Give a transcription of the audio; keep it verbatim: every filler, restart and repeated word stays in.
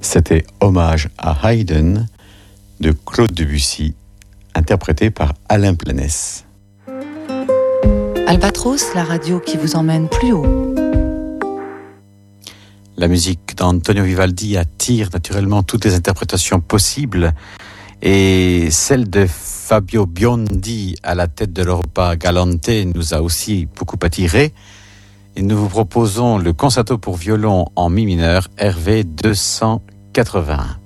C'était Hommage à Haydn de Claude Debussy, interprété par Alain Planès. Albatros, la radio qui vous emmène plus haut. La musique d'Antonio Vivaldi attire naturellement toutes les interprétations possibles et celle de Fabio Biondi à la tête de l'Europa Galante nous a aussi beaucoup attiré. Et nous vous proposons le concerto pour violon en mi mineur R V deux cent quatre-vingt-un.